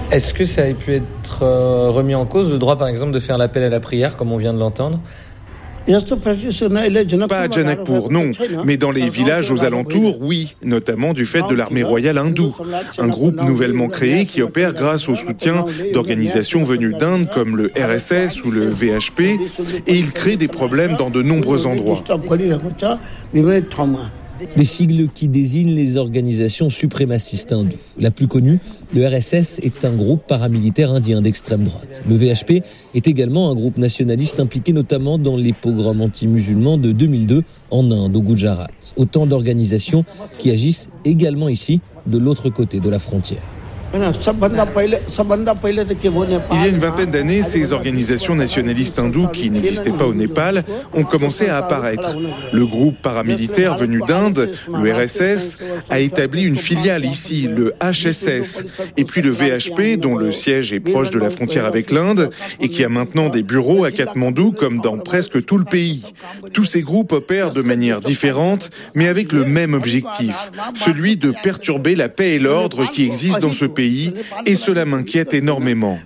Est-ce que ça a pu être remis en cause, le droit par exemple de faire l'appel à la prière comme on vient de l'entendre ? Pas à Janakpur, non, mais dans les villages aux alentours, oui, notamment du fait de l'armée royale hindoue, un groupe nouvellement créé qui opère grâce au soutien d'organisations venues d'Inde comme le RSS ou le VHP, et il crée des problèmes dans de nombreux endroits. Des sigles qui désignent les organisations suprémacistes hindoues. La plus connue, le RSS, est un groupe paramilitaire indien d'extrême droite. Le VHP est également un groupe nationaliste impliqué notamment dans les pogroms anti-musulmans de 2002 en Inde, au Gujarat. Autant d'organisations qui agissent également ici, de l'autre côté de la frontière. Il y a une vingtaine d'années, ces organisations nationalistes hindoues qui n'existaient pas au Népal ont commencé à apparaître. Le groupe paramilitaire venu d'Inde, le RSS, a établi une filiale ici, le HSS, et puis le VHP, dont le siège est proche de la frontière avec l'Inde et qui a maintenant des bureaux à Katmandou comme dans presque tout le pays. Tous ces groupes opèrent de manière différente, mais avec le même objectif, celui de perturber la paix et l'ordre qui existent dans ce pays, et cela m'inquiète énormément.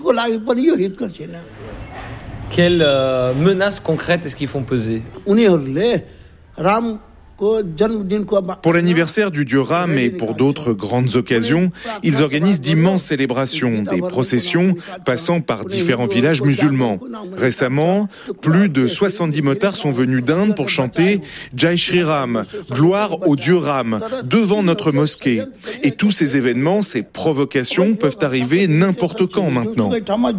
Quelles menaces concrètes est-ce qu'ils font peser ? Pour l'anniversaire du dieu Ram et pour d'autres grandes occasions, ils organisent d'immenses célébrations, des processions passant par différents villages musulmans. Récemment, plus de 70 motards sont venus d'Inde pour chanter Jai Shri Ram, gloire au dieu Ram, devant notre mosquée. Et tous ces événements, ces provocations peuvent arriver n'importe quand maintenant.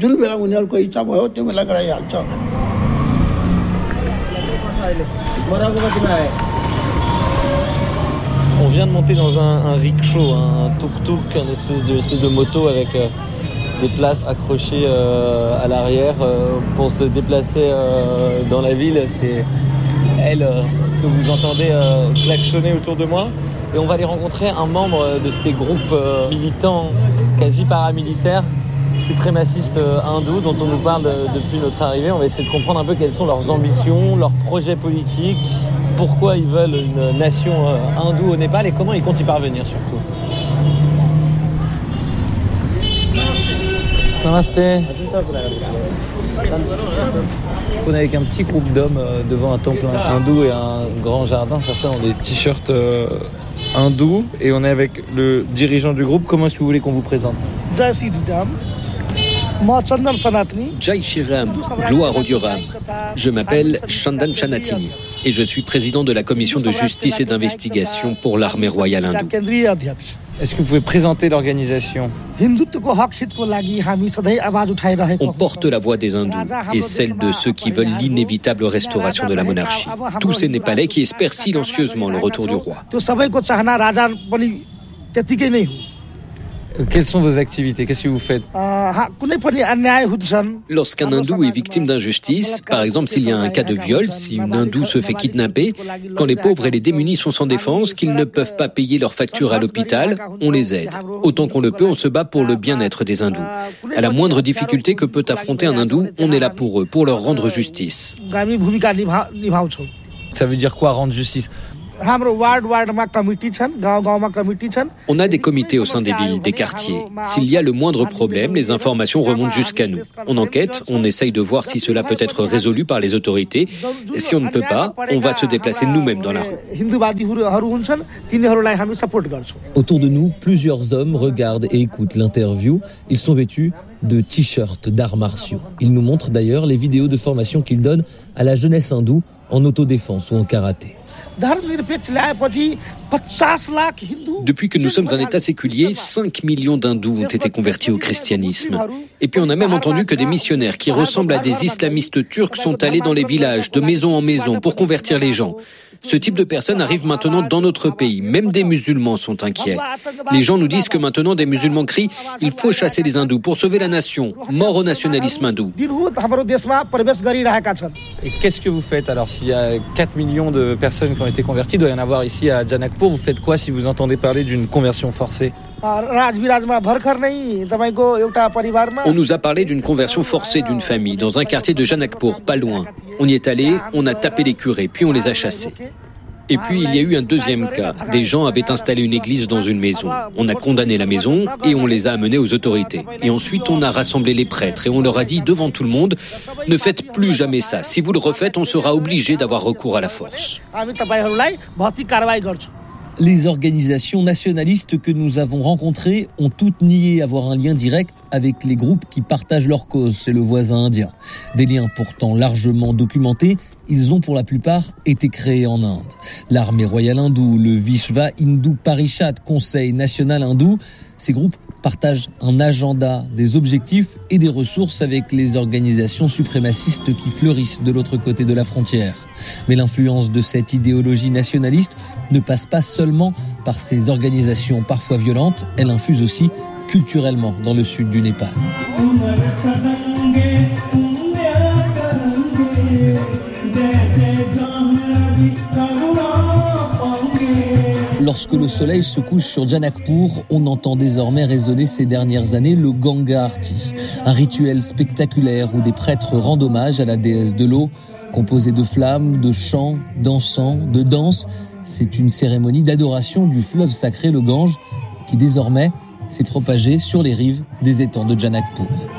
On vient de monter dans un rickshaw, un tuk-tuk, une espèce de moto avec des places accrochées à l'arrière pour se déplacer dans la ville. C'est elle que vous entendez klaxonner autour de moi. Et on va aller rencontrer un membre de ces groupes militants quasi paramilitaires, suprémacistes hindous dont on nous parle depuis notre arrivée. On va essayer de comprendre un peu quelles sont leurs ambitions, leurs projets politiques, pourquoi ils veulent une nation hindoue au Népal et comment ils comptent y parvenir surtout. Namasté. On est avec un petit groupe d'hommes devant un temple hindou et un grand jardin. Certains ont des t-shirts hindous et on est avec le dirigeant du groupe. Comment est-ce que vous voulez qu'on vous présente ? Jai Shri Ram, gloire au dieu Ram. Je m'appelle Chandan Chanatini et je suis président de la commission de justice et d'investigation pour l'armée royale hindoue. Est-ce que vous pouvez présenter l'organisation ? On porte la voix des hindous et celle de ceux qui veulent l'inévitable restauration de la monarchie. Tous ces Népalais qui espèrent silencieusement le retour du roi. Quelles sont vos activités ? Qu'est-ce que vous faites ? Lorsqu'un hindou est victime d'injustice, par exemple s'il y a un cas de viol, si une hindoue se fait kidnapper, quand les pauvres et les démunis sont sans défense, qu'ils ne peuvent pas payer leurs factures à l'hôpital, on les aide. Autant qu'on le peut, on se bat pour le bien-être des hindous. À la moindre difficulté que peut affronter un hindou, on est là pour eux, pour leur rendre justice. Ça veut dire quoi, rendre justice ? On a des comités au sein des villes, des quartiers. S'il y a le moindre problème, les informations remontent jusqu'à nous. On enquête, on essaye de voir si cela peut être résolu par les autorités. Et si on ne peut pas, on va se déplacer nous-mêmes dans la rue. Autour de nous, plusieurs hommes regardent et écoutent l'interview. Ils sont vêtus de t-shirts d'arts martiaux. Ils nous montrent d'ailleurs les vidéos de formation qu'ils donnent à la jeunesse hindoue en autodéfense ou en karaté. Depuis que nous sommes un État séculier, 5 millions d'hindous ont été convertis au christianisme. Et puis on a même entendu que des missionnaires qui ressemblent à des islamistes turcs sont allés dans les villages, de maison en maison, pour convertir les gens. Ce type de personnes arrive maintenant dans notre pays. Même des musulmans sont inquiets. Les gens nous disent que maintenant des musulmans crient « Il faut chasser les hindous pour sauver la nation. Mort au nationalisme hindou ». Et qu'est-ce que vous faites alors s'il y a 4 millions de personnes qui ont été converties, il doit y en avoir ici à Janakpur. Vous faites quoi si vous entendez parler d'une conversion forcée ? On nous a parlé d'une conversion forcée d'une famille dans un quartier de Janakpur, pas loin. On y est allé, on a tapé les curés, puis on les a chassés. Et puis il y a eu un deuxième cas. Des gens avaient installé une église dans une maison. On a condamné la maison et on les a amenés aux autorités. Et ensuite on a rassemblé les prêtres et on leur a dit devant tout le monde, ne faites plus jamais ça. Si vous le refaites, on sera obligé d'avoir recours à la force. Les organisations nationalistes que nous avons rencontrées ont toutes nié avoir un lien direct avec les groupes qui partagent leur cause chez le voisin indien. Des liens pourtant largement documentés, ils ont pour la plupart été créés en Inde. L'armée royale hindoue, le Vishva Hindu Parishad, Conseil national hindou, ces groupes partagent un agenda, des objectifs et des ressources avec les organisations suprémacistes qui fleurissent de l'autre côté de la frontière. Mais l'influence de cette idéologie nationaliste ne passe pas seulement par ces organisations parfois violentes, elle infuse aussi culturellement dans le sud du Népal. Lorsque le soleil se couche sur Janakpur, on entend désormais résonner ces dernières années le Ganga Aarti, un rituel spectaculaire où des prêtres rendent hommage à la déesse de l'eau, composé de flammes, de chants, d'encens, de danses. C'est une cérémonie d'adoration du fleuve sacré, le Gange, qui désormais s'est propagé sur les rives des étangs de Janakpur.